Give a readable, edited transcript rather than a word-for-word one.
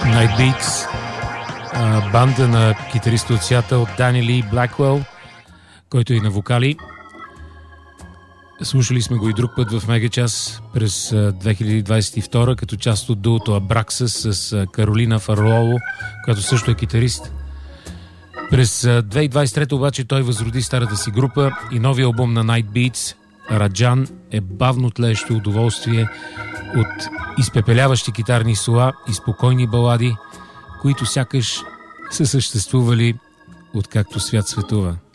Night Beats, банда на китариста от Сиатъл Дани Ли Блакуел, който е и на вокали. Слушали сме го и друг път в Мегачас през 2022 като част от дуото Абраксас с Каролина Фарлоло, която също е китарист. През 2023 обаче той възроди старата си група и новия албум на Night Beats Раджан е бавно тлеещо удоволствие от изпепеляващи китарни сола и спокойни балади, които сякаш са съществували откакто свят светува.